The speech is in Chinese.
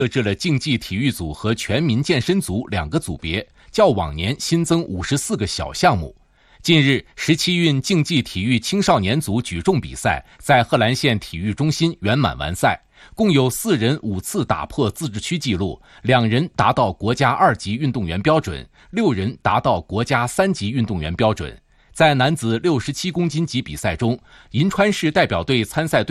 设置了竞技体育组和全民健身组2个组别，较往年新增54个小项目。近日，17运竞技体育青少年组举重比赛在贺兰县体育中心圆满完赛，共有4人5次打破自治区纪录，2人达到国家2级运动员标准，6人达到国家3级运动员标准。在男子67公斤级比赛中，银川市代表队参赛队